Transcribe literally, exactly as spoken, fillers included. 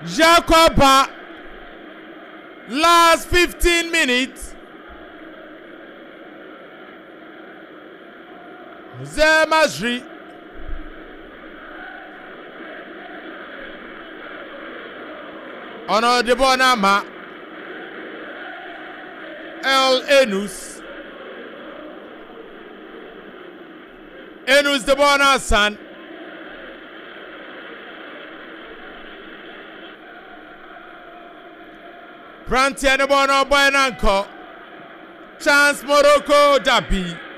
Jacoba. Last fifteen minutes. Zemazri. Ono de Bonama. El Enus. Enus de Bonasan. Prantia de Bono Boyananko. Chance Morocco Dabi.